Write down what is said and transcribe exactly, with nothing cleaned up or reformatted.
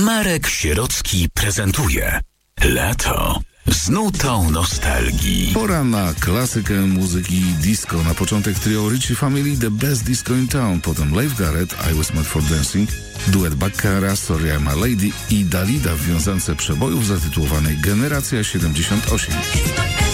Marek Sierocki prezentuje Lato z nutą nostalgii. Pora na klasykę muzyki disco. Na początek trio Ritchie Family, The Best Disco in Town, potem Leif Garrett, I Was Made for Dancing, duet Baccara, Sorry I'm a Lady i Dalida w wiązance przebojów zatytułowanej Generacja siedemdziesiąt osiem.